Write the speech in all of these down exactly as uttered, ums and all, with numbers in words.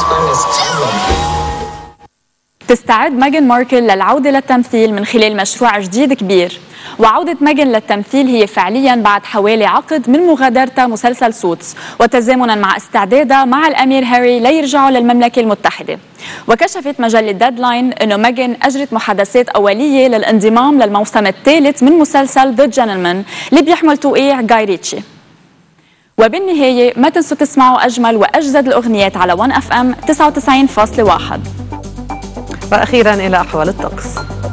تستعد ميغان ماركل للعودة للتمثيل من خلال مشروع جديد كبير. وعودة ميغان للتمثيل هي فعليا بعد حوالي عقد من مغادرتها مسلسل سوتس، وتزامنا مع استعدادها مع الأمير هاري ليرجعوا للمملكة المتحدة. وكشفت مجلة ديدلاين أنه ميغان أجرت محادثات أولية للانضمام للموسم الثالث من مسلسل ذا جنتلمان اللي بيحمل توقيع جاي ريتشي. وبالنهاية ما تنسوا تسمعوا أجمل وأجدد الأغنيات على ون أف أم تسعة وتسعين فاصلة واحد. وأخيرا إلى أحوال الطقس.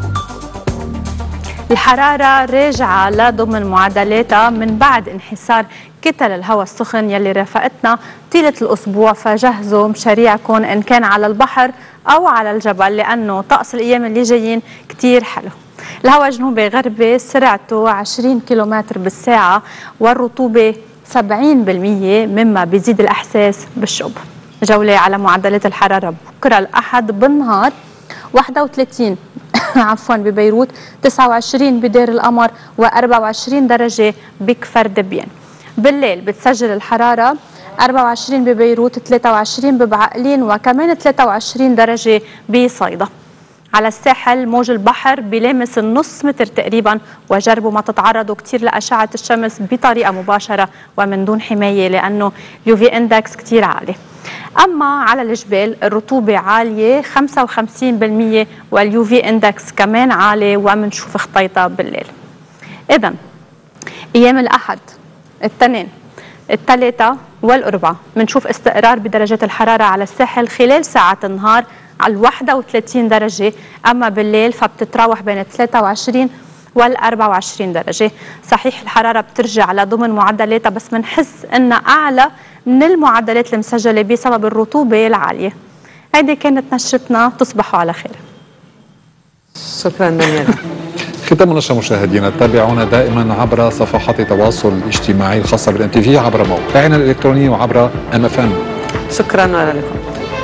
الحرارة راجعة لضمن معدلاتها من بعد انحسار كتل الهواء السخن يلي رافقتنا طيلة الأسبوع، فجهزوا مشاريعكم إن كان على البحر أو على الجبل، لأنه طقس الأيام اللي جايين كتير حلو. الهواء جنوبي غربي سرعته عشرين كيلومتر بالساعة والرطوبة سبعين بالمية، مما بيزيد الإحساس بالشوب. جولة على معدلات الحرارة بكرة الأحد بالنهار واحد وثلاثين عفوا ببيروت، تسعة وعشرين بدير القمر، وأربعة وعشرين درجة بكفر دبيان. بالليل بتسجل الحرارة أربعة وعشرين ببيروت، ثلاثة وعشرين ببعقلين، وكمان ثلاثة وعشرين درجة بصيدا. على الساحل موج البحر بيلامس النص متر تقريبا، وجربوا ما تتعرضوا كتير لأشعة الشمس بطريقة مباشرة ومن دون حماية، لأنه اليوفي اندكس كتير عالي. أما على الجبال الرطوبة عالية خمسة وخمسين بالمية، واليوفي اندكس كمان عالي ومنشوف خطيطة بالليل. إذن أيام الأحد، الاثنين، الثلاثة والأربعة منشوف استقرار بدرجات الحرارة على الساحل خلال ساعات النهار على واحد وثلاثين درجة، أما بالليل فبتتراوح بين ثلاثة وعشرين والأربعة وعشرين درجة. صحيح الحرارة بترجع على ضمن معدلاتها، بس منحس إنها أعلى من المعدلات المسجلة بسبب الرطوبة العالية. هيدي كانت نشرتنا، تصبحوا على خير. شكرا دانيالا. ختام النشرة مشاهدينا، تابعونا دائما عبر صفحات التواصل الاجتماعي الخاصة بالام تي في، عبر موقعنا الإلكتروني وعبر ام اف ام. شكرا لكم.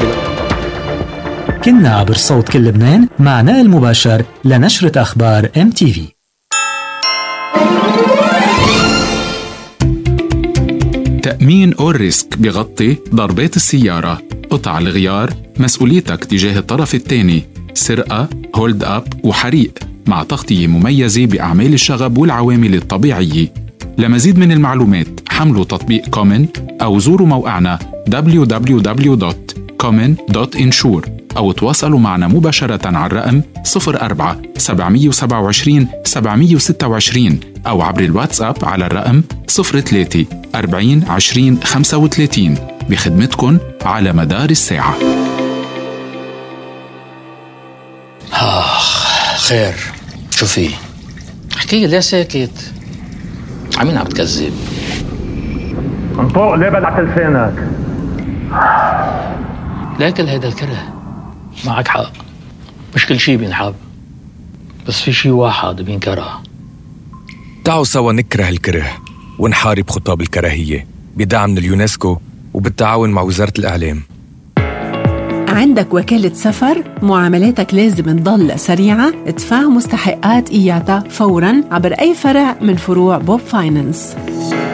كنا عبر صوت كل لبنان مع نقل مباشر لنشرة أخبار ام تي في. تأمين أول ريسك بيغطي ضربات السيارة، قطع الغيار، مسؤوليتك تجاه الطرف الثاني، سرقة، هولد أب وحريق، مع تغطية مميزة بأعمال الشغب والعوامل الطبيعية. لمزيد من المعلومات حملوا تطبيق كومن أو زوروا موقعنا دبليو دبليو دبليو دوت كومن دوت انشور، أو تواصلوا معنا مباشرة على الرقم صفر أربعة سبعمية وسبعة وعشرين سبعمية وستة وعشرين، أو عبر الواتساب على الرقم صفر ثلاثة أربعين عشرين خمسة وثلاثين، بخدمتكن على مدار الساعة. آخ خير، شو في؟ احكي لي ساكت، عمين عم تكذب؟ انطق ليه بلعت لسانك؟ لاكل هيدا الكره، معك حق، مش كل شي بينحب، بس في شي واحد بينكره. تعالوا سوا نكره الكره ونحارب خطاب الكراهية بدعم من اليونسكو وبالتعاون مع وزارة الإعلام. عندك وكالة سفر؟ معاملاتك لازم تضل سريعة. ادفع مستحقات إياتها فوراً عبر أي فرع من فروع بوب فاينانس.